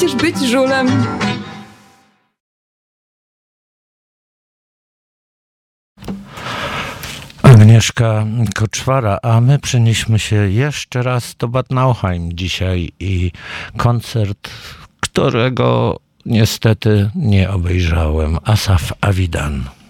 przecież być żulem. Agnieszka Koczwara, a my przenieśmy się jeszcze raz do Bad Nauheim dzisiaj i koncert, którego niestety nie obejrzałem, Asaf Avidan.